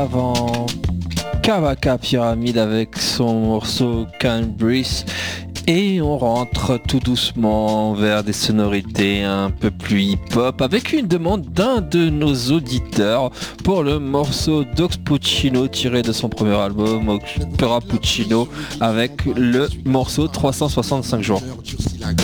Avant Kavaka Pyramide avec son morceau Can't Breathe. Et on rentre tout doucement vers des sonorités un peu plus hip-hop avec une demande d'un de nos auditeurs pour le morceau d'Ox Puccino tiré de son premier album Opera Puccino avec le morceau 365 jours.